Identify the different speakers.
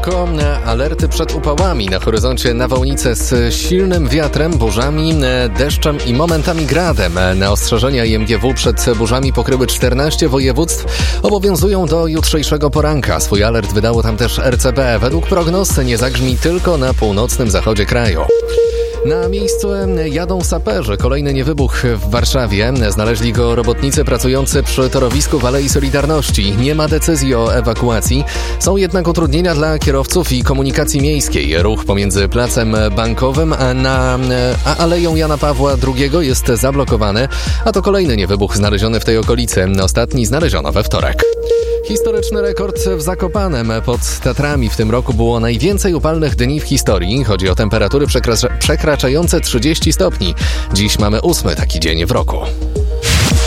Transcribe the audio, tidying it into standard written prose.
Speaker 1: tylko alerty przed upałami. Na horyzoncie nawałnice z silnym wiatrem, burzami, deszczem i momentami gradem. Na ostrzeżenia IMGW przed burzami pokryły 14 województw. Obowiązują do jutrzejszego poranka. Swój alert wydało tam też RCB. Według prognoz nie zagrzmi tylko na północnym zachodzie kraju. Na miejsce jadą saperzy. Kolejny niewybuch w Warszawie. Znaleźli go robotnicy pracujący przy torowisku w Alei Solidarności. Nie ma decyzji o ewakuacji. Są jednak utrudnienia dla kierowców i komunikacji miejskiej. Ruch pomiędzy Placem Bankowym a Aleją Jana Pawła II jest zablokowany, a to kolejny niewybuch znaleziony w tej okolicy. Ostatni znaleziono we wtorek. Historyczny rekord w Zakopanem. Pod Tatrami w tym roku było najwięcej upalnych dni w historii. Chodzi o temperatury przekraczające 30 stopni. Dziś mamy 8. taki dzień w roku.